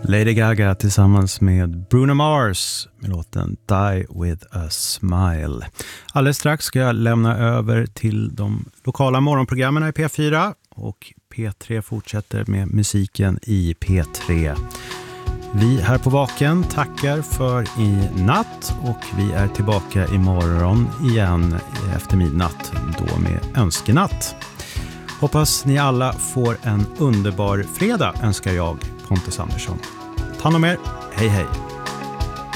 Lady Gaga tillsammans med Bruno Mars med låten Die With A Smile. Alldeles strax ska jag lämna över till de lokala morgonprogrammen i P4 och P3 fortsätter med musiken i P3. Vi här på Vaken tackar för i natt och vi är tillbaka imorgon igen efter midnatt då med önskenatt. Hoppas ni alla får en underbar fredag önskar jag, Pontus Andersson. Ta hand om er. Hej hej.